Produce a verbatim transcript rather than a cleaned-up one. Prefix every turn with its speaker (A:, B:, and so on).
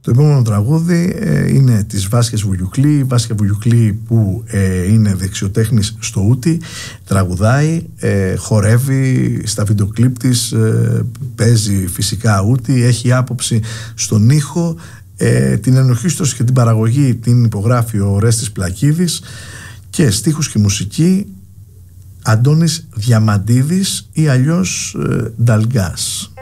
A: Το επόμενο τραγούδι ε, είναι της Βάσιας Βουγιουκλή. Η Βάσια Βουγιουκλή που ε, είναι δεξιοτέχνης στο ούτι, τραγουδάει, ε, χορεύει στα βίντεο κλιπ της, ε, παίζει φυσικά ούτι, έχει άποψη στον ήχο, ε, την ενορχήστρωση και την παραγωγή την υπογράφει ο Ορέστης Πλακίδης και στίχους και μουσική Αντώνης Διαμαντίδης ή αλλιώς ε, Νταλγκάς.